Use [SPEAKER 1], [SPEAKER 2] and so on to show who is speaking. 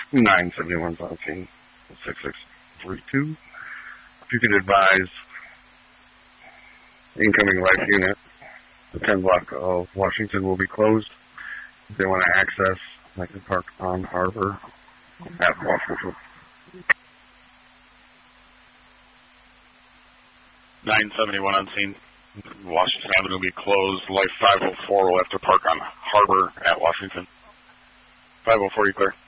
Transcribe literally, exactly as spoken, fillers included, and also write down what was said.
[SPEAKER 1] nine seventy-one on scene, six six three two. If you could advise incoming life unit, the ten block of Washington will be closed. If they want to access, they can park on Harbor at Washington.
[SPEAKER 2] nine seventy-one on scene. Washington Avenue will be closed. Life five oh four will have to park on Harbor at Washington. five oh four, you clear?